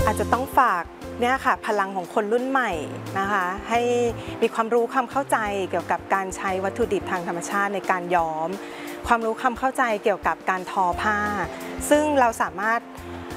อาจจะต้องฝากเนี่ยค่ะพลังของคนรุ่นใหม่นะคะให้มีความรู้ความเข้าใจเกี่ยวกับการใช้วัตถุดิบทางธรรมชาติในการย้อมความรู้ความเข้าใจเกี่ยวกับการทอผ้าซึ่งเราสามารถ